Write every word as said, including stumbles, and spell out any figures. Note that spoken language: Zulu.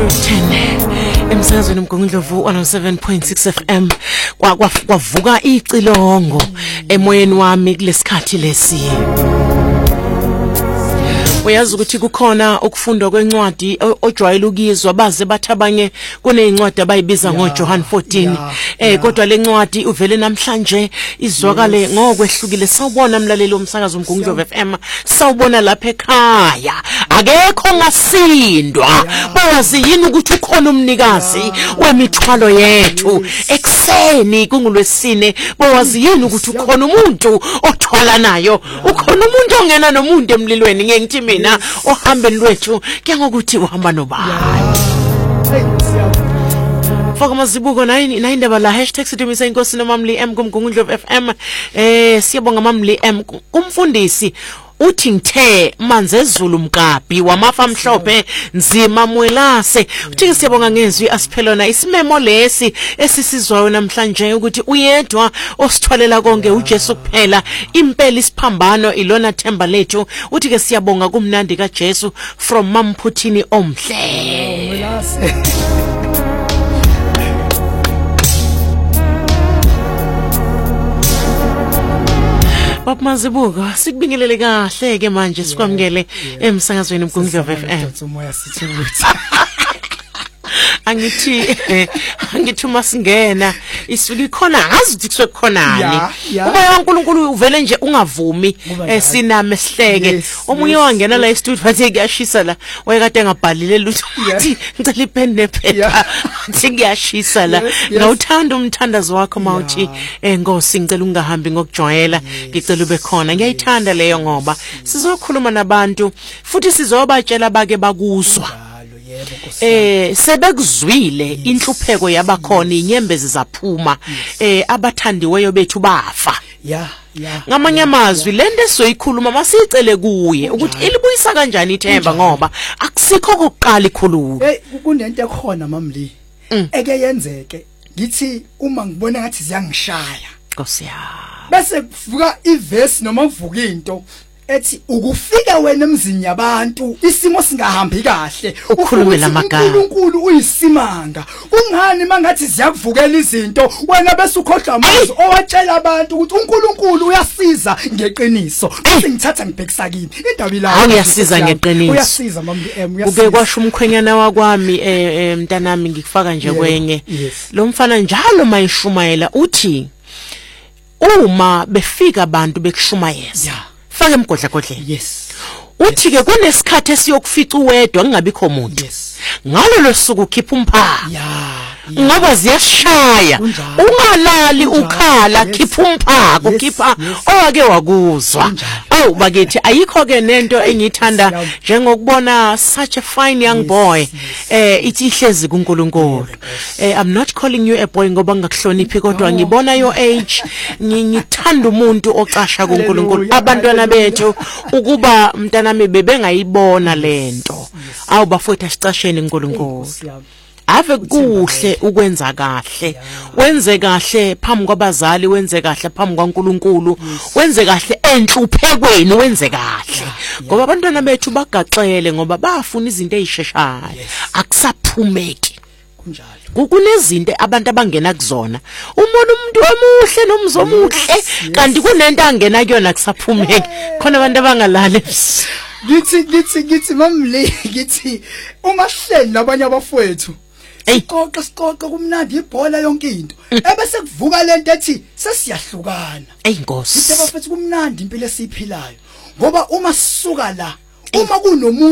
Emsakazweni uMgungundlovu one oh seven point six F M kwavuka icilongo emoyeni wami kulesikhathi lesi. Uyazi ukuthi kukhona ukufundwa kwencwadi ojwayele ukuyizwa baze bathabanye kunezincwadi abayibiza ngoJohn fourteen eh kodwa lencwadi uvele namhlanje izwakale ngokwehlukile. Sawubona mlaleli womsakazo uMgungundlovu F M, sawubona lapha ekhaya akekho ngasindwa. Bayazi yini ukuthi ukhona umnikazi wemithwalo yethu ekseni kungulwesine? Bayazi yini ukuthi ukhona umuntu othwala nayo, ukhona umuntu ongena nomuntu emlilweni? Ngeke ngithi mina ohambeni lwethu kengokuthi uhamba nobani. Faka mazibuko nine indaba la hashtag sidumise inkosi noMamli M kuMgungundlovu F M. Eh siyabonga Mamli M kumfundisi uthi ngithe manze ezulu mkabi wamafa mhlophe nzima mwelase. Uthi siyabonga ngezwi asiphelona isimemo lesi esisizwayo namhlanje ukuthi uyedwa osithwalela konke uJesu kuphela, impela isiphambano ilona themba lethu. Uthi ke siyabonga kumnandi kaJesu from Mamphutini omhle. Mwelase. Baba Mazibuko sikubingelele kahle ke manje sikwamukele emsakazweni uMgungundlovu F M. Angithi angithi masingena isuka ikhona ngazi ukuthi kuswe khonani. Uba uNkulunkulu uvele nje ungavumi siname sihleke. Omunye wangena la e-studio wathi kuyashisa la, wayekade engabhalile lutho uthi ngicela ipen nephepha uthi kuyashisa la. Ngawuthanda umthandazo wakho mawuthi enkosi ngicela ungahambi ngokujwayela, ngicela ube khona. Ngiyayithanda leyo ngoba sizokhuluma nabantu futhi sizobatshela bake bakuzwa. Eh sebekuzwile inhlupheko yabakhona, inyembezi zaphuma, eh abathandiweyo bethu bafa. Yeah, yeah. Ngamanye amazwi lento esizoyikhuluma masicele kuye ukuthi ilibuyisa kanjani ithemba ngoba akusikho kokuqala ikhuluma. Hey kunento ekhona Mamli eke yenzeke ngithi uma ngibona ngathi ziyangishaya Nkosi ya. Bese kuvuka iverse noma kuvuka into ethi ukufika wena emzini yabantu isimo singahambi kahle, ukhulume lamagama uNkulunkulu uyisimanga. Kungani mangathi ziyakuvukela izinto wena bese ukhohlwa amazwi owatshela abantu ukuthi uNkulunkulu uyasiza ngeqiniso? Bese ngithatha ngibhekisa kini indaba la. Awuyasiza ngeqiniso. Uyasiza Mamli M, uyasiza. Uke kwasho umkhwenyana wakwami eh mntanami ngikufaka nje kwenye. Lo mfana njalo mayishumayela uthi uma befika abantu bekushumayeza fake emgodla godleni. Yes. Uthi ke kunesikhathi esiyokufica uwedwa ngingabikho umuntu. Yes. Ngalo losuku ukhipha umphako. Yeah. Ngoba ziyashaya. Ungalali ukhala khipha umphako, khipha owake wakuzwa. Oh bakithi ayikho ke nento engithanda njengokubona such a fine young boy eh ithi ihlezi kuNkulunkulu. Eh I'm not calling you a boy ngoba ngakuhloniphi kodwa ngibona your age, ngithanda umuntu ocasha kuNkulunkulu. Abantwana bethu ukuba mntanami bebengayibona lento awu bafowethu asicasheni uNkulunkulu. Ave kuhle ukwenza kahle, wenze kahle phambi kwabazali, wenze kahle phambi kwaNkulunkulu, wenze kahle enhluphekweni, wenze kahle ngoba abantwana bethu bagaxele ngoba bafuna izinto ezisheshayo, akusaphumeki kunjalo. Kunezinto abantu abangena kuzona, umona umuntu omuhle nomzo omuhle kanti kunento angena kuyona kusaphumeki. Khona abantu abangalali Githi githi githi Mamli githi uma sihleli nabanye abafowethu Sikoqa sikoqa kumnandi ibhola yonke into. Ebese kuvuka lento ethi sesiyahlukana. Ey Nkosi. Sithe bafethu kumnandi impilo esiphilayo. Ngoba uma sisuka la, uma kunomuntu